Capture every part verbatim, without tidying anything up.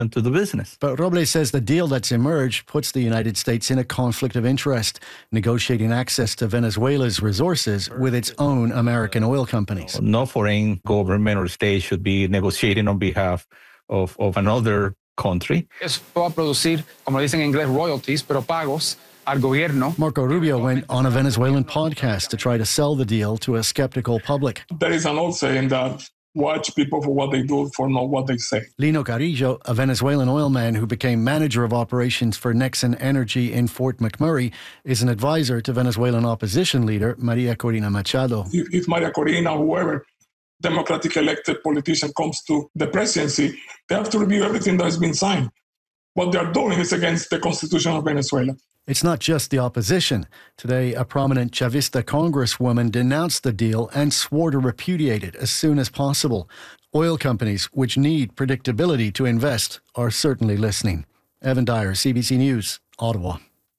to the business. But Robles says the deal that's emerged puts the United States in a conflict of interest, negotiating access to Venezuela's resources with its own American oil companies. No foreign government or state should be negotiating on behalf of, of another country. Eso va a producir, como dicen en inglés, royalties, pero pagos al gobierno. Marco Rubio went on a Venezuelan podcast to try to sell the deal to a skeptical public. There is an old saying that watch people for what they do, for not what they say. Lino Carrillo, a Venezuelan oil man who became manager of operations for Nexen Energy in Fort McMurray, is an advisor to Venezuelan opposition leader Maria Corina Machado. If, if Maria Corina, whoever democratic elected politician comes to the presidency, they have to review everything that has been signed. What they are doing is against the Constitution of Venezuela. It's not just the opposition. Today, a prominent Chavista congresswoman denounced the deal and swore to repudiate it as soon as possible. Oil companies, which need predictability to invest, are certainly listening. Evan Dyer, C B C News, Ottawa.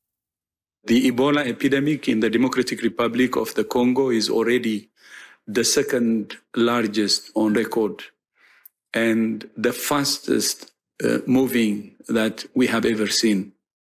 The Ebola epidemic in the Democratic Republic of the Congo is already the second largest on record and the fastest uh, moving that we have ever seen.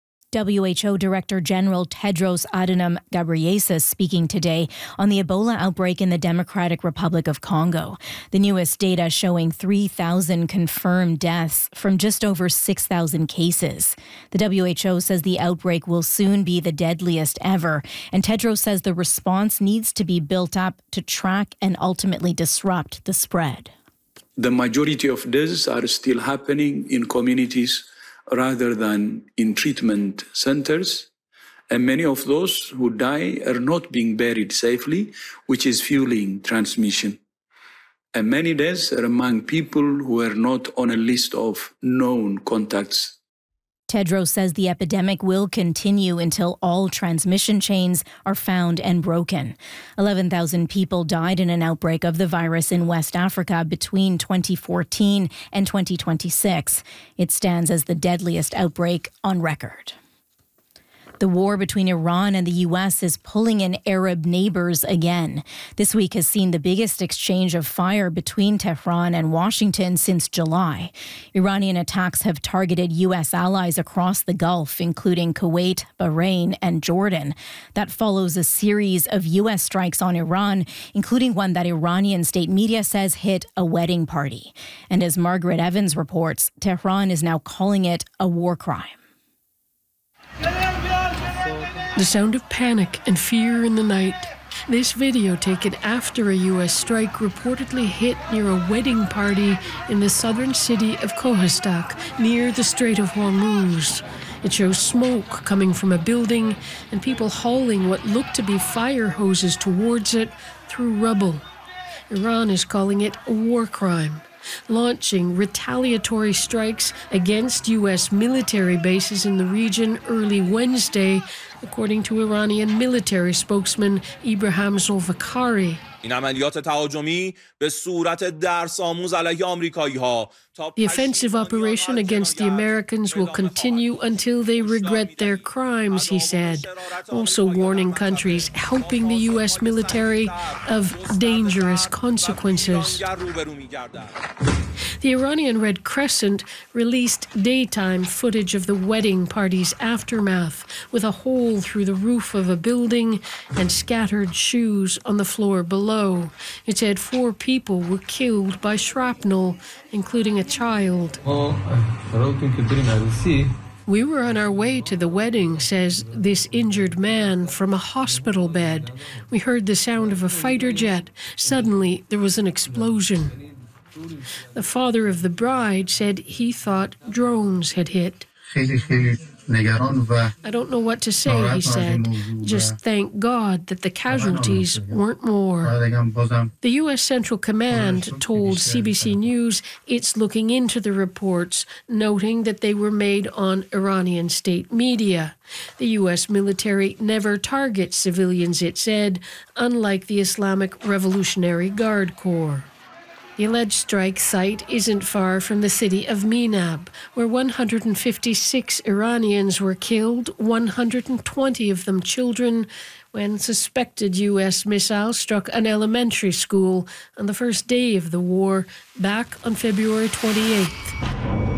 W H O Director General Tedros Adhanom Ghebreyesus speaking today on the Ebola outbreak in the Democratic Republic of Congo. The newest data showing three thousand confirmed deaths from just over six thousand cases. The W H O says the outbreak will soon be the deadliest ever, and Tedros says the response needs to be built up to track and ultimately disrupt the spread. The majority of deaths are still happening in communities rather than in treatment centers. And many of those who die are not being buried safely, which is fueling transmission. And many deaths are among people who are not on a list of known contacts. Tedros says the epidemic will continue until all transmission chains are found and broken. eleven thousand people died in an outbreak of the virus in West Africa between twenty fourteen and twenty twenty-six. It stands as the deadliest outbreak on record. The war between Iran and the U S is pulling in Arab neighbors again. This week has seen the biggest exchange of fire between Tehran and Washington since July. Iranian attacks have targeted U S allies across the Gulf, including Kuwait, Bahrain, and Jordan. That follows a series of U S strikes on Iran, including one that Iranian state media says hit a wedding party. And as Margaret Evans reports, Tehran is now calling it a war crime. The sound of panic and fear in the night. This video taken after a U S strike reportedly hit near a wedding party in the southern city of Kohostak, near the Strait of Hormuz. It shows smoke coming from a building and people hauling what look to be fire hoses towards it through rubble. Iran is calling it a war crime, launching retaliatory strikes against U S military bases in the region early Wednesday, according to Iranian military spokesman Ibrahim Zolfakhari. The offensive operation against the Americans will continue until they regret their crimes, he said, also warning countries helping the U S military of dangerous consequences. The Iranian Red Crescent released daytime footage of the wedding party's aftermath, with a hole through the roof of a building and scattered shoes on the floor below. It said four people were killed by shrapnel, including a child. We were on our way to the wedding, says this injured man from a hospital bed. We heard the sound of a fighter jet. Suddenly, there was an explosion. The father of the bride said he thought drones had hit. I don't know what to say, he said. Just thank God that the casualties weren't more. The U S Central Command told C B C News it's looking into the reports, noting that they were made on Iranian state media. The U S military never targets civilians, it said, unlike the Islamic Revolutionary Guard Corps. The alleged strike site isn't far from the city of Minab, where one hundred fifty-six Iranians were killed, one hundred twenty of them children, when suspected U S missiles struck an elementary school on the first day of the war back on February twenty-eighth.